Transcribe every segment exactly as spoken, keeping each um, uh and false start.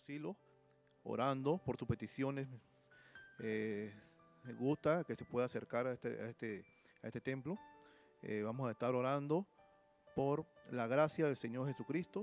Silo, orando por tus peticiones. Eh, me gusta que se pueda acercar a este, a este, a este templo. Eh, vamos a estar orando por la gracia del Señor Jesucristo.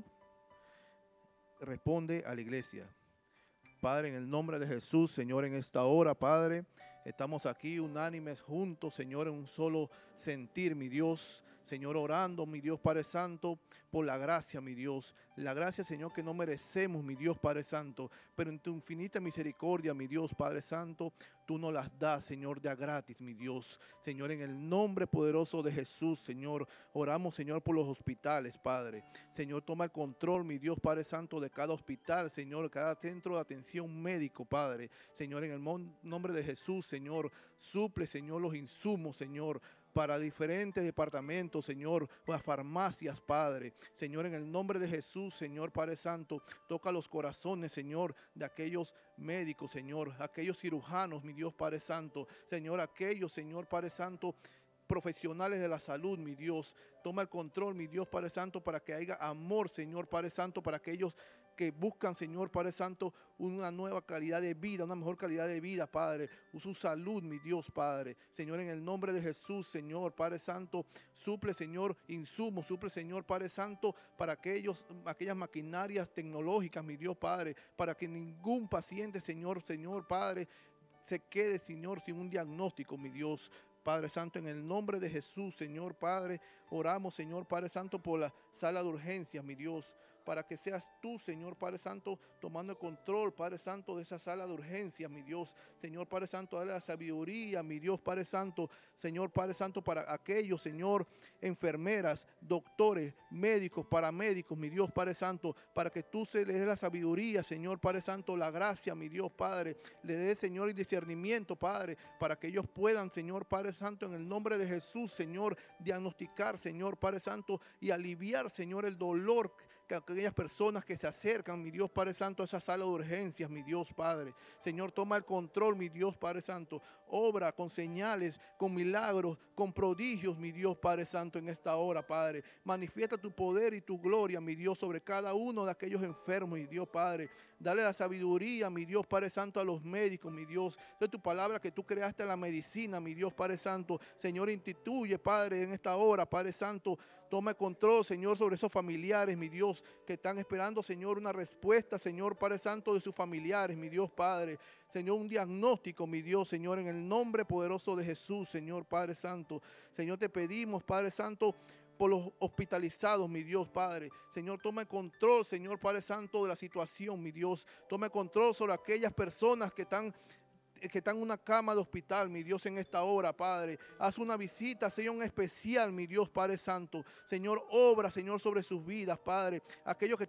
Responde a la iglesia. Padre, en el nombre de Jesús, Señor, en esta hora, Padre, estamos aquí unánimes juntos, Señor, en un solo sentir, mi Dios. Señor, orando, mi Dios Padre Santo, por la gracia, mi Dios. La gracia, Señor, que no merecemos, mi Dios Padre Santo, pero en tu infinita misericordia, mi Dios Padre Santo, tú nos las das, Señor, de a gratis, mi Dios. Señor, en el nombre poderoso de Jesús, Señor, oramos, Señor, por los hospitales, Padre. Señor, toma el control, mi Dios Padre Santo, de cada hospital, Señor, cada centro de atención médico, Padre. Señor, en el nombre de Jesús, Señor, suple, Señor, los insumos, Señor, para diferentes departamentos, Señor, las farmacias, Padre. Señor, en el nombre de Jesús, Señor Padre Santo, toca los corazones, Señor, de aquellos médicos, Señor, aquellos cirujanos, mi Dios Padre Santo, Señor, aquellos, Señor Padre Santo, profesionales de la salud, mi Dios. Toma el control, mi Dios Padre Santo, para que haya amor, Señor Padre Santo, para aquellos que buscan, Señor Padre Santo, una nueva calidad de vida, una mejor calidad de vida, Padre, su salud, mi Dios Padre. Señor, en el nombre de Jesús, Señor Padre Santo, suple, Señor, insumos, suple, Señor Padre Santo, para aquellos, aquellas maquinarias tecnológicas, mi Dios Padre, para que ningún paciente, Señor, Señor Padre, se quede, Señor, sin un diagnóstico, mi Dios Padre Santo. En el nombre de Jesús, Señor Padre, oramos, Señor Padre Santo, por la sala de urgencias, mi Dios, para que seas tú, Señor Padre Santo, tomando el control, Padre Santo, de esa sala de urgencias, mi Dios. Señor Padre Santo, dale la sabiduría, mi Dios Padre Santo, Señor Padre Santo, para aquellos, Señor, enfermeras, doctores, médicos, paramédicos, mi Dios Padre Santo, para que tú se les des la sabiduría, Señor Padre Santo, la gracia, mi Dios Padre, le dé, Señor, y discernimiento, Padre, para que ellos puedan, Señor Padre Santo, en el nombre de Jesús, Señor, diagnosticar, Señor Padre Santo, y aliviar, Señor, el dolor que aquellas personas que se acercan, mi Dios Padre Santo, a esa sala de urgencias, mi Dios Padre. Señor, toma el control, mi Dios Padre Santo. Obra con señales, con milagros, con prodigios, mi Dios Padre Santo, en esta hora, Padre. Manifiesta tu poder y tu gloria, mi Dios, sobre cada uno de aquellos enfermos, mi Dios Padre. Dale la sabiduría, mi Dios Padre Santo, a los médicos, mi Dios. De tu palabra que tú creaste la medicina, mi Dios Padre Santo. Señor, instituye, Padre, en esta hora, Padre Santo. Toma el control, Señor, sobre esos familiares, mi Dios, que están esperando, Señor, una respuesta, Señor, Padre Santo, de sus familiares, mi Dios, Padre. Señor, un diagnóstico, mi Dios, Señor, en el nombre poderoso de Jesús, Señor, Padre Santo. Señor, te pedimos, Padre Santo, por los hospitalizados, mi Dios, Padre. Señor, toma el control, Señor, Padre Santo, de la situación, mi Dios. Toma el control sobre aquellas personas que están que están en una cama de hospital, mi Dios, en esta hora, Padre. Haz una visita, Señor, especial, mi Dios, Padre Santo. Señor, obra, Señor, sobre sus vidas, Padre. Aquellos que